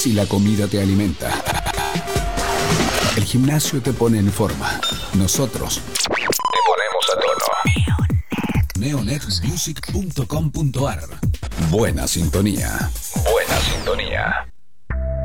Si la comida te alimenta, el gimnasio te pone en forma. Nosotros te ponemos a tono. Neonetmusic.com.ar. Buena sintonía. Buena sintonía.